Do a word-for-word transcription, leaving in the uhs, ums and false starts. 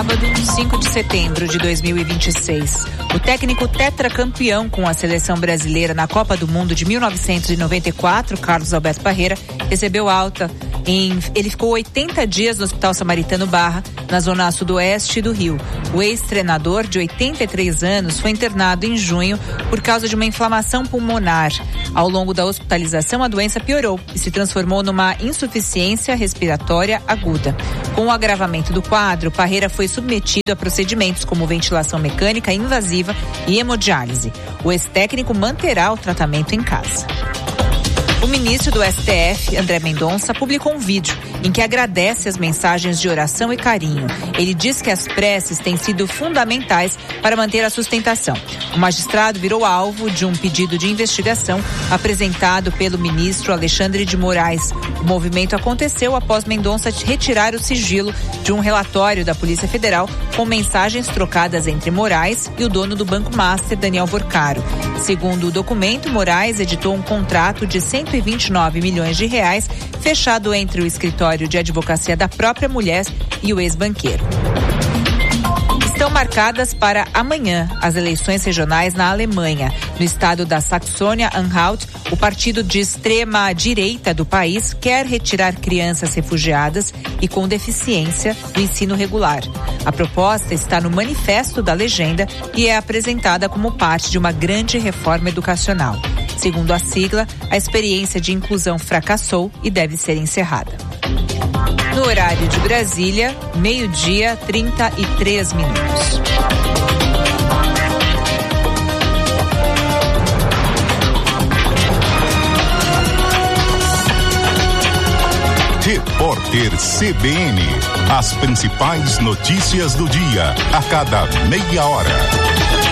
sábado, cinco de setembro de dois mil e vinte e seis. O técnico tetracampeão com a seleção brasileira na Copa do Mundo de mil novecentos e noventa e quatro, Carlos Alberto Parreira, recebeu alta. Em, ele ficou oitenta dias no Hospital Samaritano Barra, na zona sudoeste do Rio. O ex-treinador, de oitenta e três anos, foi internado em junho por causa de uma inflamação pulmonar. Ao longo da hospitalização, a doença piorou e se transformou numa insuficiência respiratória aguda. Com o agravamento do quadro, Parreira foi submetido a procedimentos como ventilação mecânica invasiva e hemodiálise. O ex-técnico manterá o tratamento em casa. O ministro do S T F, André Mendonça, publicou um vídeo em que agradece as mensagens de oração e carinho. Ele diz que as preces têm sido fundamentais para manter a sustentação. O magistrado virou alvo de um pedido de investigação apresentado pelo ministro Alexandre de Moraes. O movimento aconteceu após Mendonça retirar o sigilo de um relatório da Polícia Federal com mensagens trocadas entre Moraes e o dono do Banco Master, Daniel Vorcaro. Segundo o documento, Moraes editou um contrato de cento e vinte e nove milhões de reais fechado entre o escritório de advocacia da própria mulher e o ex-banqueiro. Estão marcadas para amanhã as eleições regionais na Alemanha. No estado da Saxônia-Anhalt, o partido de extrema-direita do país quer retirar crianças refugiadas e com deficiência do ensino regular. A proposta está no manifesto da legenda e é apresentada como parte de uma grande reforma educacional. Segundo a sigla, a experiência de inclusão fracassou e deve ser encerrada. No horário de Brasília, meio-dia, trinta e três minutos. Repórter C B N. As principais notícias do dia, a cada meia hora.